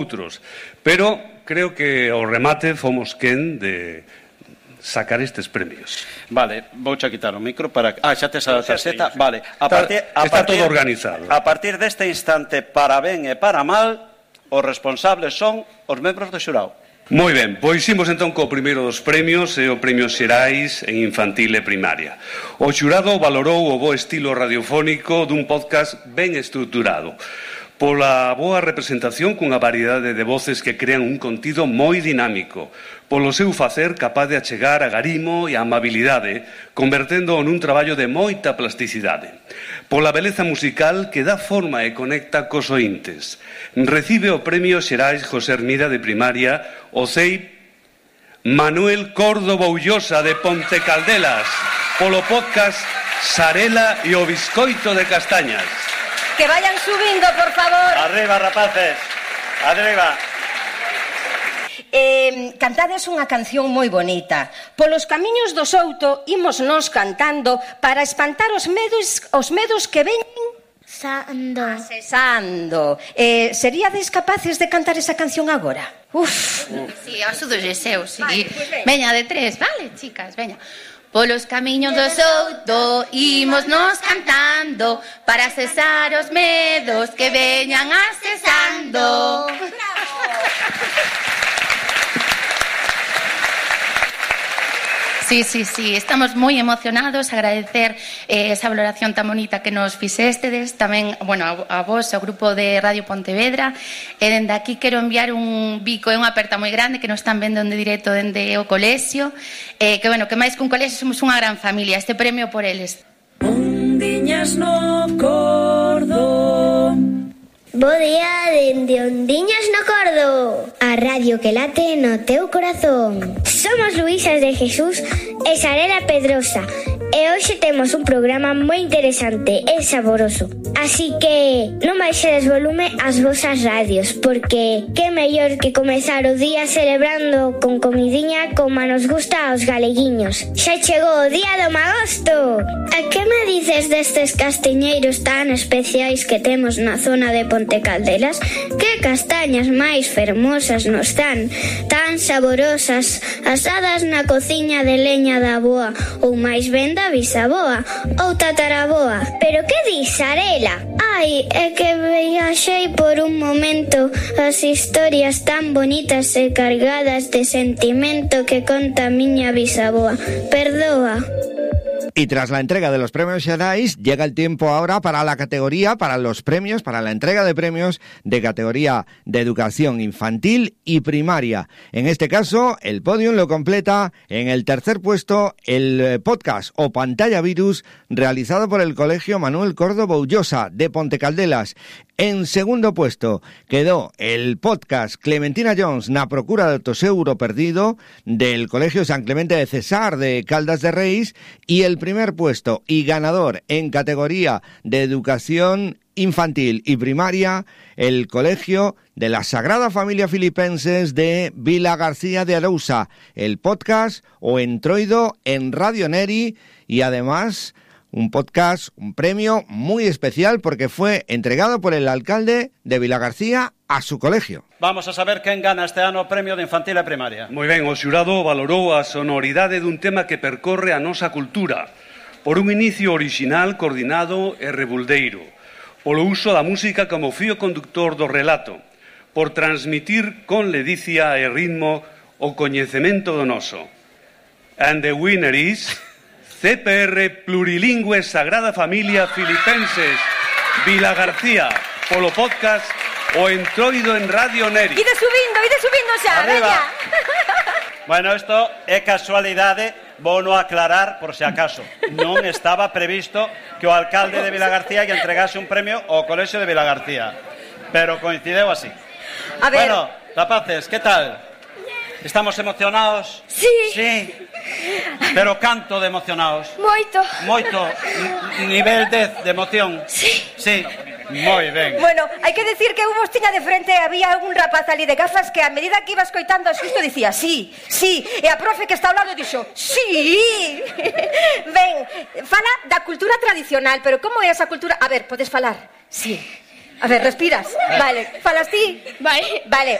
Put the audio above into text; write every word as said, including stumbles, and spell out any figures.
outros, pero creo que ao remate fomos quen de sacar estes premios. Vale, vouche a quitar o micro para... Ah, xa tes a tarxeta. Vale, a partir, a está partir, todo organizado. A partir deste instante, para ben e para mal, os responsables son os membros do xurado. Moi ben, pois imos entón co primeiro dos premios, e o Premio Xerais en infantil e primaria. O xurado valorou o bo estilo radiofónico dun podcast ben estruturado, pola boa representación cunha variedade de voces que crean un contido moi dinámico, polo seu facer capaz de achegar a garimo e a amabilidade, convertendo nun traballo de moita plasticidade, pola beleza musical que dá forma e conecta cos ointes. Recibe o Premio Xerais José Hermida de primaria o C E I Manuel Córdoba Ullosa de Ponte Caldelas, polo podcast Sarela e o Biscoito de Castañas. Que vayan subindo, por favor. Arriba, rapaces. Arriba. Eh, cantades unha canción moi bonita. Polos camiños do Souto imos nos cantando para espantar os medos, os medos que veñen Sando. Asesando. Eh, seríades capaces de cantar esa canción agora? Uf. Sí, a su do Geseu, sí. Vale, pues veña. Veña, de tres, vale, chicas, veña. Polos camiños do Souto imos nos cantando para cesar os medos que veñan asesando. Sí, sí, sí, estamos moi emocionados, agradecer eh, esa valoración tan bonita que nos fixestedes, tamén, bueno, a, a vos, ao grupo de Radio Pontevedra, e dende aquí quero enviar un bico e unha aperta moi grande que nos están vendo en directo dende o colexio, eh, que, bueno, que máis que un colexio somos unha gran familia, este premio por eles. Ondiñas no cordo. Bo día dende Ondiñas no Cordo, a radio que late no teu corazón. Somos Luísas de Jesús e Sarela Pedrosa, e hoxe temos un programa moi interesante e saboroso. Así que non baixedes volume ás vosas radios, porque que mellor que comezar o día celebrando con comidiña como nos gusta aos galeguiños. Xa chegou o día do magosto. A que me dices destes castiñeiros tan especiais que temos na zona de Ponte Caldelas? Que castañas máis fermosas nos dan, tan saborosas, asadas na cociña de leña da avoa, ou máis ben da bisaboa, ou tataraboa. Pero que dis, Sarela? Ai, é que viaxei por un momento as historias tan bonitas e cargadas de sentimento que conta a miña bisaboa. Perdoa. Y tras la entrega de los premios Xerais, llega el tiempo ahora para la categoría, para los premios, para la entrega de premios de categoría de educación infantil y primaria. En este caso, el podium lo completa en el tercer puesto el podcast o Pantalla Virus realizado por el Colegio Manuel Córdoba Ullosa de Ponte Caldelas. En segundo puesto quedó el podcast Clementina Jones na procura do tesouro perdido del Colegio San Clemente de Cesar de Caldas de Reis, y el primer puesto y ganador en categoría de educación infantil y primaria, el Colegio de la Sagrada Familia Filipenses de Vila García de Arousa, el podcast o Entroido en Radio Neri, y además un podcast, un premio muy especial porque fue entregado por el alcalde de Vilagarcía a su colegio. Vamos a saber quen gana este ano o premio de infantil e primaria. Moi ben, o xurado valorou a sonoridade dun tema que percorre a nosa cultura, por un inicio orixinal, coordinado e rebuldeiro, polo uso da música como fío conductor do relato, por transmitir con ledicia e ritmo o coñecemento do noso. And the winner is C P R Plurilingüe Sagrada Familia Filipenses Vilagarcía, polo podcast o Entroido en Radio Neri. Ide subindo, ide subindo xa, veña. Bueno, isto é casualidade, vou no aclarar por se acaso. Non estaba previsto que o alcalde de Vilagarcía lle entregase un premio ao Colexio de Vilagarcía, pero coincideu así. A ver. Bueno, rapaces, que tal? Estamos emocionados? Sí. Sí. Pero canto de emocionados? Moito. Moito. N- nivel dez de emoción? Sí. Sí. Moi ben. Bueno, hai que decir que eu vos tiña de frente, había un rapaz ali de gafas que a medida que iba escoitando xusto dicía sí, sí, e a profe que está ao lado dixo sí. Ben, fala da cultura tradicional, pero como é esa cultura? A ver, podes falar? Sí. A ver, respiras. Vale, falas ti? Vai. Vale,